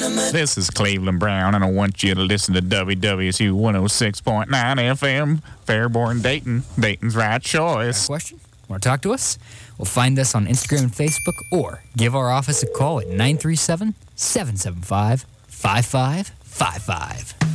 This is Cleveland Brown, and I want you to listen to WWSU 106.9 FM, Fairborn, Dayton. Dayton's right choice. Got a question? Want to talk to us? Well, find us on Instagram and Facebook, or give our office a call at 937-775-5555.